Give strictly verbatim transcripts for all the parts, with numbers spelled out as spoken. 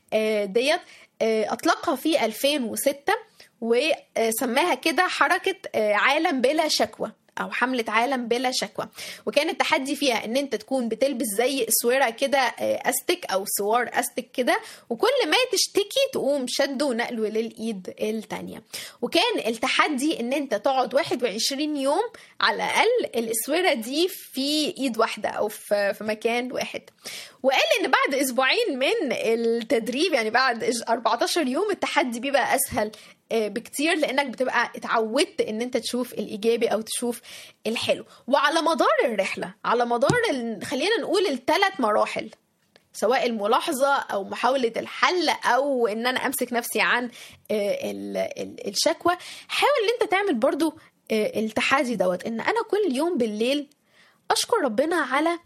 ديت أطلقها في ألفين وستة وسماها كده حركة عالم بلا شكوى او حملة عالم بلا شكوى. وكان التحدي فيها ان انت تكون بتلبس زي اسوره كده استك او سوار استك كده، وكل ما تشتكي تقوم شده ونقله للايد التانية. وكان التحدي ان انت تقعد واحد وعشرين يوم على الاقل الاسوره دي في ايد واحده او في مكان واحد. وقال ان بعد اسبوعين من التدريب، يعني بعد أربعتاشر يوم، التحدي بيبقى اسهل بكتير، لانك بتبقى اتعودت ان انت تشوف الايجابي او تشوف الحلو. وعلى مدار الرحله، على مدار ال... خلينا نقول الثلاث مراحل، سواء الملاحظه او محاوله الحل او ان انا امسك نفسي عن الشكوى، حاول ان انت تعمل برضو التحدي دوت ان انا كل يوم بالليل اشكر ربنا على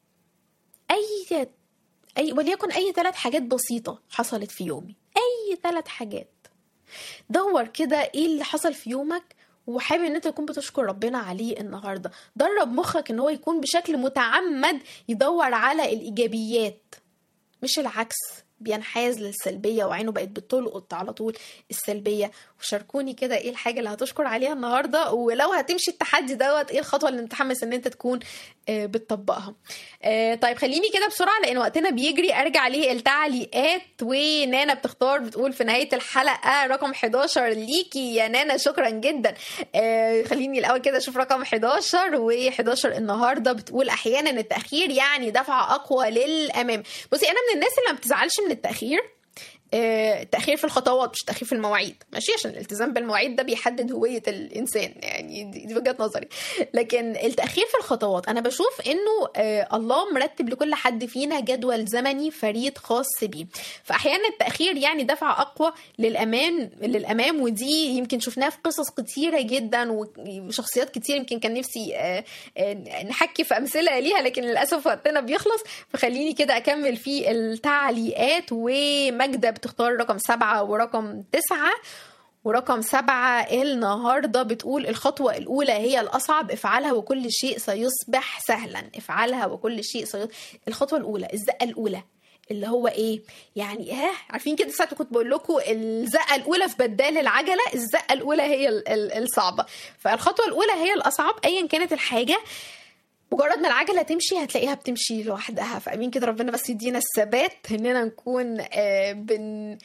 اي اي وليكن اي ثلاث حاجات بسيطه حصلت في يومي، اي ثلاث حاجات. دور كده ايه اللي حصل في يومك وحابب ان انت تكون بتشكر ربنا عليه النهارده. درب مخك ان هو يكون بشكل متعمد يدور على الايجابيات، مش العكس، بينحاز للسلبيه وعينه بقت بتلقط على طول السلبيه. وشاركوني كده ايه الحاجه اللي هتشكر عليها النهارده، ولو هتمشي التحدي دوت ايه الخطوه اللي متحمس ان انت تكون آه بتطبقها. آه طيب خليني كده بسرعه لان وقتنا بيجري ارجع للتعليقات. ونانا بتختار بتقول في نهايه الحلقه رقم حداشر ليكي يا نانا، شكرا جدا. آه خليني الاول كده اشوف رقم حداشر. و11 النهارده بتقول احيانا التاخير يعني دفعه اقوى للامام. بصي انا من الناس اللي ما بتزعلش من التاخير، التأخير في الخطوات مش تأخير في المواعيد، ماشي، عشان الالتزام بالمواعيد ده بيحدد هوية الإنسان، يعني دي وجهة نظري. لكن التأخير في الخطوات أنا بشوف إنه الله مرتب لكل حد فينا جدول زمني فريد خاص بيه. فأحيانا التأخير يعني دفع أقوى للأمان للأمام، ودي يمكن شفناها في قصص كتيرة جدا وشخصيات كتير. يمكن كان نفسي نحكي في أمثلة ليها لكن للأسف وقتنا بيخلص، فخليني كده أكمل في التعليقات. ومجدة تختار رقم سبعة ورقم تسعة. ورقم سبعة النهاردة بتقول الخطوة الأولى هي الأصعب، افعلها وكل شيء سيصبح سهلا. افعلها وكل شيء سيصبح. الخطوة الأولى، الزقة الأولى اللي هو ايه يعني، ها عارفين كده ساعة كنت بقول لكم الزقة الأولى في بدال العجلة، الزقة الأولى هي الصعبة. فالخطوة الأولى هي الأصعب أيا كانت الحاجة. مجرد ما العجلة تمشي هتلاقيها بتمشي لوحدها. فأمين كده ربنا بس يدينا الثبات اننا نكون بن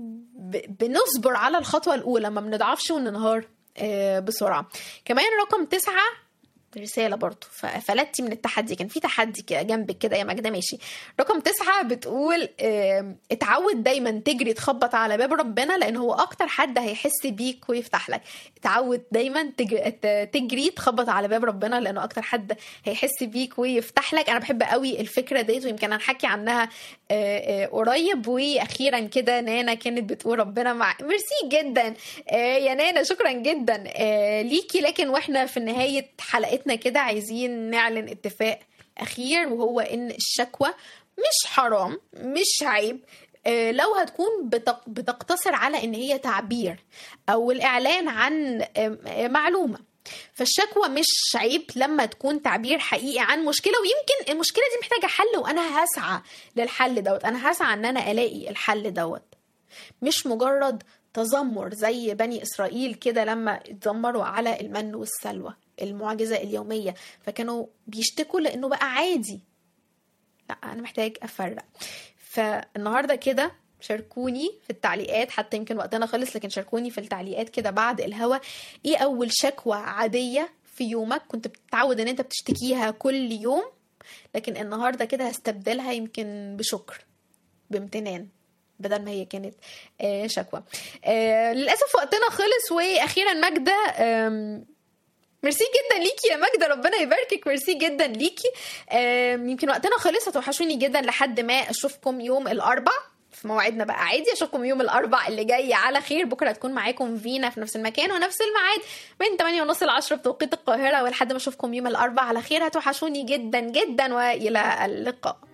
بنصبر على الخطوة الأولى، ما بنضعفش وننهار بسرعة. كمان رقم تسعة رسالة برضو، ففلتي من التحدي، كان في تحدي كده جنبك كده يا مجدة، ماشي. رقم تسعة بتقول اتعود دايما تجري تخبط على باب ربنا لان هو اكتر حد هيحس بيك ويفتح لك. اتعود دايما تجري تخبط على باب ربنا لانه اكتر حد هيحس بيك ويفتح لك. انا بحب قوي الفكرة ديت ويمكن هنحكي عنها قريب. واخيرا كده نانا كانت بتقول ربنا مع. ميرسي جدا يا نانا، شكرا جدا ليكي. لكن واحنا في نهاية حلقتنا كده عايزين نعلن اتفاق اخير، وهو ان الشكوى مش حرام مش عيب لو هتكون بتقتصر على ان هي تعبير او الاعلان عن معلومة. فالشكوى مش عيب لما تكون تعبير حقيقي عن مشكلة، ويمكن المشكلة دي محتاجة حل وانا هسعى للحل دوت، انا هسعى ان انا الاقي الحل دوت، مش مجرد تذمر زي بني اسرائيل كده لما اتذمروا على المن والسلوى المعجزة اليومية فكانوا بيشتكوا لانه بقى عادي. لا، انا محتاج افرق. فالنهاردة كده شاركوني في التعليقات، حتى يمكن وقتنا خلص لكن شاركوني في التعليقات كده بعد الهوا، ايه اول شكوى عادية في يومك كنت بتتعود ان انت بتشتكيها كل يوم، لكن النهاردة كده هستبدلها يمكن بشكر بامتنان بدل ما هي كانت شكوى. للأسف وقتنا خلص. واخيرا مجدة، ميرسي جدا ليكي يا مجدة، ربنا يباركك، ميرسي جدا ليكي. يمكن وقتنا خلص، هتوحشوني جدا لحد ما اشوفكم يوم الاربع في موعدنا بقى عادي. اشوفكم يوم الاربع اللي جاي على خير. بكره هتكون معاكم فينا في نفس المكان ونفس الميعاد من ثمانية ونص ل عشرة بتوقيت القاهره. ولحد ما اشوفكم يوم الاربع على خير، هتوحشوني جدا جدا والى اللقاء.